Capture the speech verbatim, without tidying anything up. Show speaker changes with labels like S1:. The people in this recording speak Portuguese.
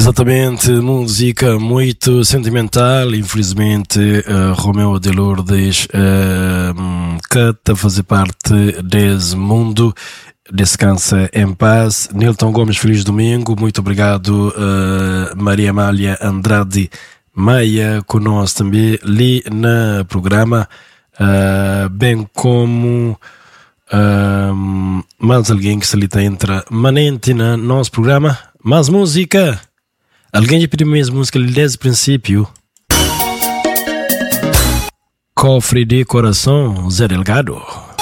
S1: Exatamente, música muito sentimental. Infelizmente, uh, Romeu de Lourdes uh, que está a fazer parte desse mundo. Descansa em paz. Nilton Gomes, feliz domingo. Muito obrigado, uh, Maria Amália Andrade Maia, conosco também ali no programa, uh, bem como uh, mais alguém que se ali entra manente no nosso programa. Mais música. Alguém já pediu mais música desde o princípio. Cofre de Coração, Zé Delgado.